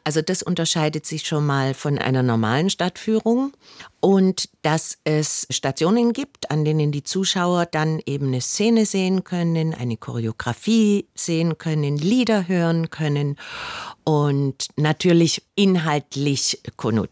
Also das unterscheidet sich schon mal von einer normalen Stadtführung. Und dass es Stationen gibt, an denen die Zuschauer dann eben eine Szene sehen können, eine Choreografie sehen können, Lieder hören können und natürlich inhaltlich konnotiert